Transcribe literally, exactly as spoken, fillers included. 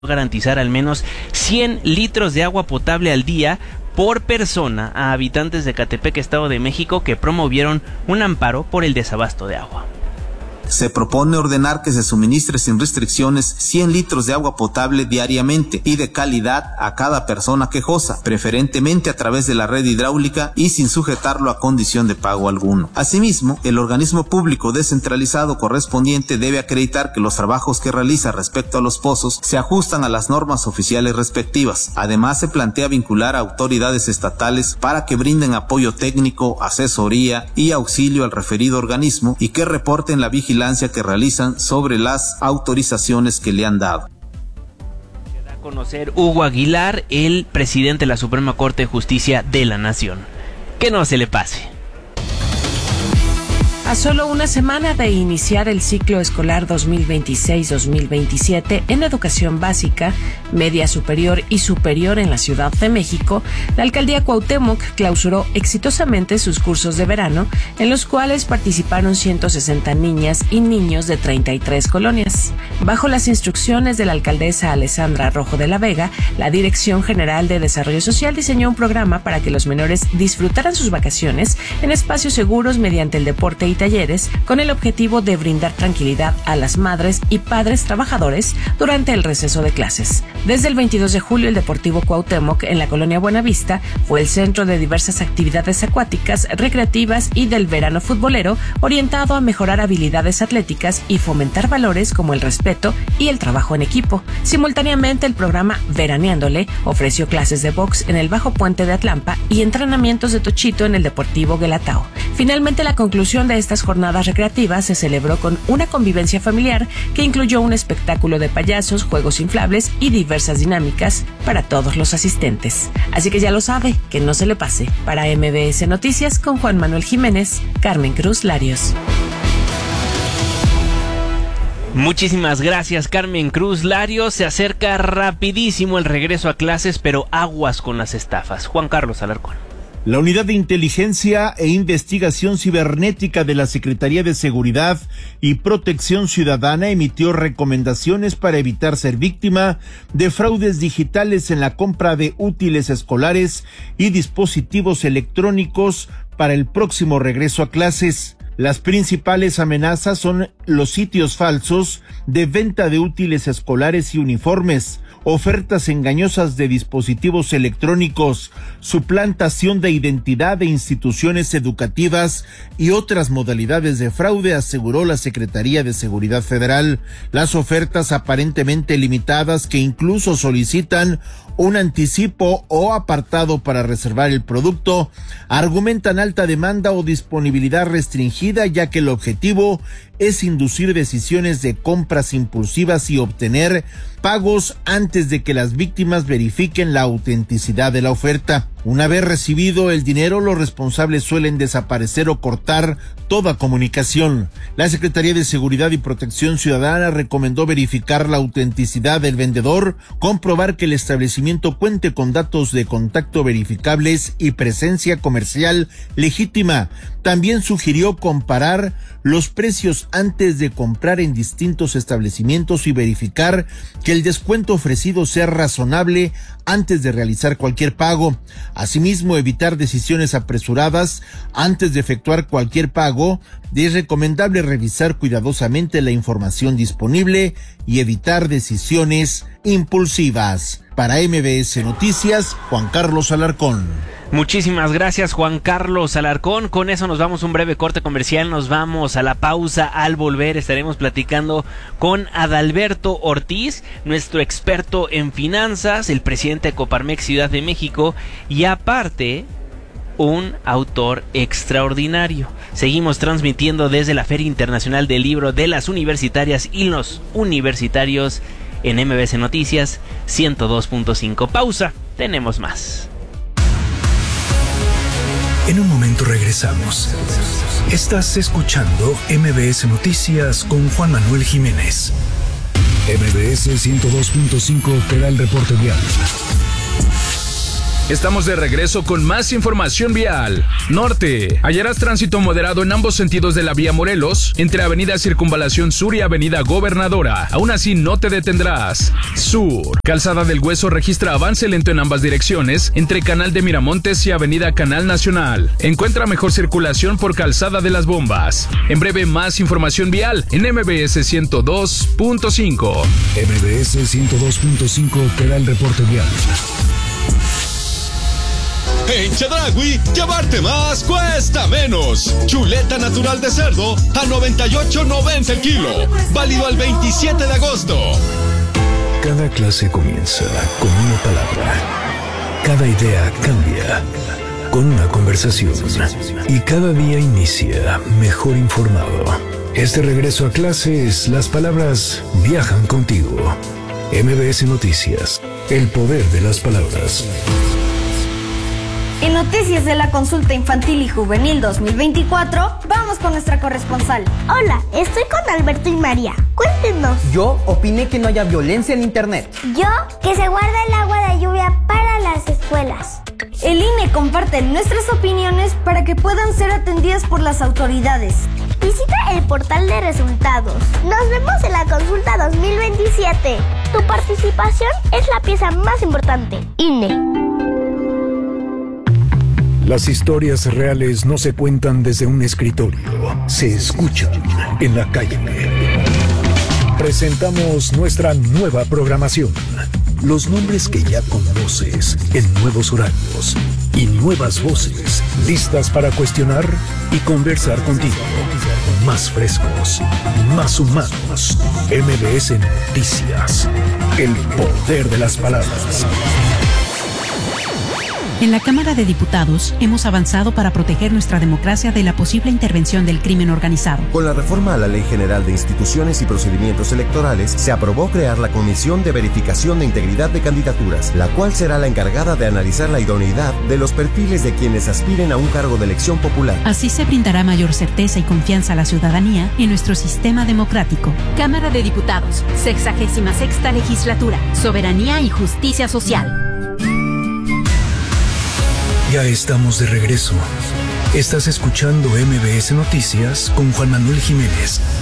garantizar al menos cien litros de agua potable al día por persona a habitantes de Catepec, Estado de México, que promovieron un amparo por el desabasto de agua. Se propone ordenar que se suministre sin restricciones cien litros de agua potable diariamente y de calidad a cada persona quejosa, preferentemente a través de la red hidráulica y sin sujetarlo a condición de pago alguno. Asimismo, el organismo público descentralizado correspondiente debe acreditar que los trabajos que realiza respecto a los pozos se ajustan a las normas oficiales respectivas. Además, se plantea vincular a autoridades estatales para que brinden apoyo técnico, asesoría y auxilio al referido organismo y que reporten la vigilancia que realizan sobre las autorizaciones que le han dado. Da a conocer Hugo Aguilar, el presidente de la Suprema Corte de Justicia de la Nación. Que no se le pase. A solo una semana de iniciar el ciclo escolar dos mil veintiséis dos mil veintisiete en educación básica, media superior y superior en la Ciudad de México, la alcaldía Cuauhtémoc clausuró exitosamente sus cursos de verano, en los cuales participaron ciento sesenta niñas y niños de treinta y tres colonias. Bajo las instrucciones de la alcaldesa Alessandra Rojo de la Vega, la Dirección General de Desarrollo Social diseñó un programa para que los menores disfrutaran sus vacaciones en espacios seguros mediante el deporte y talleres, con el objetivo de brindar tranquilidad a las madres y padres trabajadores durante el receso de clases. Desde el veintidós de julio, el Deportivo Cuauhtémoc en la colonia Buenavista fue el centro de diversas actividades acuáticas, recreativas y del verano futbolero, orientado a mejorar habilidades atléticas y fomentar valores como el respeto y el trabajo en equipo. Simultáneamente, el programa Veraneándole ofreció clases de box en el Bajo Puente de Atlampa y entrenamientos de tochito en el Deportivo Guelatao. Finalmente, la conclusión de estas jornadas recreativas se celebró con una convivencia familiar que incluyó un espectáculo de payasos, juegos inflables y diversas dinámicas para todos los asistentes. Así que ya lo sabe, que no se le pase. Para M B S Noticias, con Juan Manuel Jiménez, Carmen Cruz Larios. Muchísimas gracias, Carmen Cruz Larios. Se acerca rapidísimo el regreso a clases, pero aguas con las estafas. Juan Carlos Alarcón. La Unidad de Inteligencia e Investigación Cibernética de la Secretaría de Seguridad y Protección Ciudadana emitió recomendaciones para evitar ser víctima de fraudes digitales en la compra de útiles escolares y dispositivos electrónicos para el próximo regreso a clases. Las principales amenazas son los sitios falsos de venta de útiles escolares y uniformes, ofertas engañosas de dispositivos electrónicos, suplantación de identidad de instituciones educativas y otras modalidades de fraude, aseguró la Secretaría de Seguridad Federal. Las ofertas aparentemente limitadas, que incluso solicitan un anticipo o apartado para reservar el producto, argumentan alta demanda o disponibilidad restringida, ya que el objetivo es inducir decisiones de compras impulsivas y obtener pagos antes de que las víctimas verifiquen la autenticidad de la oferta. Una vez recibido el dinero, los responsables suelen desaparecer o cortar toda comunicación. La Secretaría de Seguridad y Protección Ciudadana recomendó verificar la autenticidad del vendedor, comprobar que el establecimiento cuente con datos de contacto verificables y presencia comercial legítima. También sugirió comparar los precios antes de comprar en distintos establecimientos y verificar que el descuento ofrecido sea razonable antes de realizar cualquier pago. Asimismo, evitar decisiones apresuradas antes de efectuar cualquier pago. Es recomendable revisar cuidadosamente la información disponible y evitar decisiones impulsivas. Para M B S Noticias, Juan Carlos Alarcón. Muchísimas gracias, Juan Carlos Alarcón. Con eso nos vamos a un breve corte comercial, nos vamos a la pausa. Al volver estaremos platicando con Adalberto Ortiz, nuestro experto en finanzas, el presidente de Coparmex Ciudad de México, y aparte un autor extraordinario. Seguimos transmitiendo desde la Feria Internacional del Libro de las Universitarias y los Universitarios en M B S Noticias ciento dos punto cinco. Pausa, tenemos más. En un momento regresamos. Estás escuchando M B S Noticias con Juan Manuel Jiménez. M B S ciento dos punto cinco te da el reporte vial. Estamos de regreso con más información vial. Norte, hallarás tránsito moderado en ambos sentidos de la vía Morelos, entre Avenida Circunvalación Sur y Avenida Gobernadora. Aún así no te detendrás. Sur, Calzada del Hueso registra avance lento en ambas direcciones, entre Canal de Miramontes y Avenida Canal Nacional. Encuentra mejor circulación por Calzada de las Bombas. En breve, más información vial en M B S ciento dos punto cinco. M B S ciento dos punto cinco te da el reporte vial. En Chedraui, llevarte más cuesta menos. Chuleta natural de cerdo a noventa y ocho noventa el kilo. Válido al veintisiete de agosto. Cada clase comienza con una palabra. Cada idea cambia con una conversación. Y cada día inicia mejor informado. Este regreso a clases, las palabras viajan contigo. M B S Noticias, el poder de las palabras. En Noticias de la Consulta Infantil y Juvenil dos mil veinticuatro, vamos con nuestra corresponsal. Hola, estoy con Alberto y María. Cuéntenos. Yo opiné que no haya violencia en internet. Yo, que se guarda el agua de lluvia para las escuelas. El I N E comparte nuestras opiniones para que puedan ser atendidas por las autoridades. Visita el portal de resultados. Nos vemos en la consulta dos mil veintisiete. Tu participación es la pieza más importante. I N E. Las historias reales no se cuentan desde un escritorio, se escuchan en la calle. Presentamos nuestra nueva programación. Los nombres que ya conoces en nuevos horarios y nuevas voces listas para cuestionar y conversar contigo. Más frescos, más humanos. M B S Noticias. El poder de las palabras. En la Cámara de Diputados hemos avanzado para proteger nuestra democracia de la posible intervención del crimen organizado. Con la reforma a la Ley General de Instituciones y Procedimientos Electorales, se aprobó crear la Comisión de Verificación de Integridad de Candidaturas, la cual será la encargada de analizar la idoneidad de los perfiles de quienes aspiren a un cargo de elección popular. Así se brindará mayor certeza y confianza a la ciudadanía en nuestro sistema democrático. Cámara de Diputados, sexagésima sexta legislatura, Soberanía y Justicia Social. Ya estamos de regreso. Estás escuchando M B S Noticias con Juan Manuel Jiménez.